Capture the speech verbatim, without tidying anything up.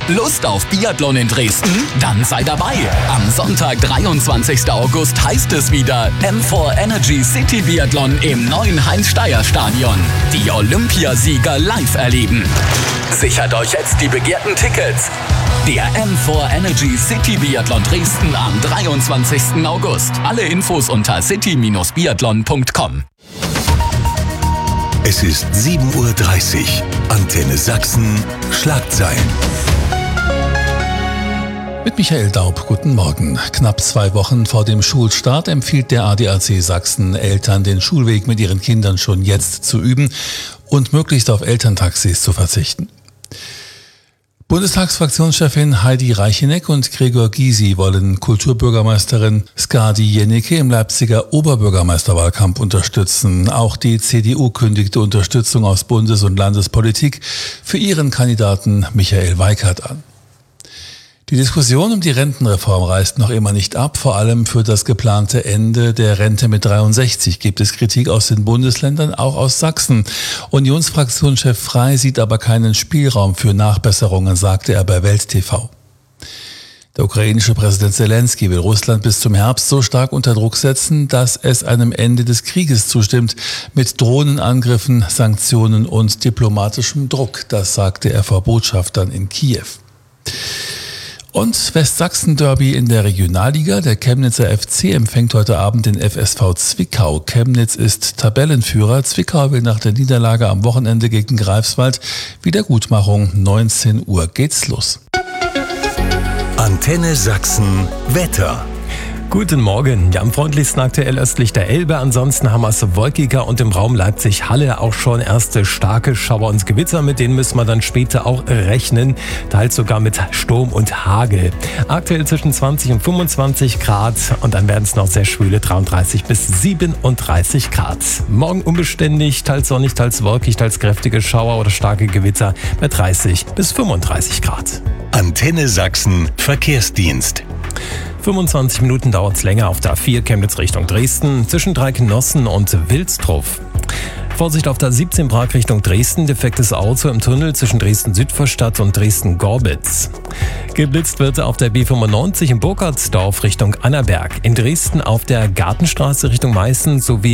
Lust auf Biathlon in Dresden? Dann sei dabei. Am Sonntag, dreiundzwanzigsten August, heißt es wieder M vier Energy City Biathlon im neuen Heinz-Steier-Stadion. Die Olympiasieger live erleben. Sichert euch jetzt die begehrten Tickets. Der M vier Energy City Biathlon Dresden am dreiundzwanzigsten August. Alle Infos unter city Bindestrich biathlon Punkt com. Es ist sieben Uhr dreißig. Antenne Sachsen. Schlagzeilen. Mit Michael Daub, guten Morgen. Knapp zwei Wochen vor dem Schulstart empfiehlt der A D A C Sachsen Eltern, den Schulweg mit ihren Kindern schon jetzt zu üben und möglichst auf Elterntaxis zu verzichten. Bundestagsfraktionschefin Heidi Reicheneck und Gregor Gysi wollen Kulturbürgermeisterin Skadi Jennecke im Leipziger Oberbürgermeisterwahlkampf unterstützen. Auch die C D U kündigte Unterstützung aus Bundes- und Landespolitik für ihren Kandidaten Michael Weikert an. Die Diskussion um die Rentenreform reißt noch immer nicht ab. Vor allem für das geplante Ende der Rente mit dreiundsechzig gibt es Kritik aus den Bundesländern, auch aus Sachsen. Unionsfraktionschef Frey sieht aber keinen Spielraum für Nachbesserungen, sagte er bei Welt T V. Der ukrainische Präsident Zelensky will Russland bis zum Herbst so stark unter Druck setzen, dass es einem Ende des Krieges zustimmt, mit Drohnenangriffen, Sanktionen und diplomatischem Druck. Das sagte er vor Botschaftern in Kiew. Und Westsachsen-Derby in der Regionalliga. Der Chemnitzer F C empfängt heute Abend den F S V Zwickau. Chemnitz ist Tabellenführer. Zwickau will nach der Niederlage am Wochenende gegen Greifswald Wiedergutmachung. neunzehn Uhr geht's los. Antenne Sachsen Wetter. Guten Morgen. Ja, am freundlichsten aktuell östlich der Elbe. Ansonsten haben wir es wolkiger und im Raum Leipzig-Halle auch schon erste starke Schauer und Gewitter. Mit denen müssen wir dann später auch rechnen. Teils sogar mit Sturm und Hagel. Aktuell zwischen zwanzig und fünfundzwanzig Grad und dann werden es noch sehr schwüle dreiunddreißig bis siebenunddreißig Grad. Morgen unbeständig, teils sonnig, teils wolkig, teils kräftige Schauer oder starke Gewitter bei dreißig bis fünfunddreißig Grad. Antenne Sachsen Verkehrsdienst. fünfundzwanzig Minuten dauert es länger auf der A vier Chemnitz Richtung Dresden zwischen Dreiknossen und Wilsdruff. Vorsicht auf der siebzehn Prag Richtung Dresden, defektes Auto im Tunnel zwischen Dresden-Südvorstadt und Dresden-Gorbitz. Geblitzt wird auf der B fünfundneunzig in Burkhardsdorf Richtung Annaberg, in Dresden auf der Gartenstraße Richtung Meißen sowie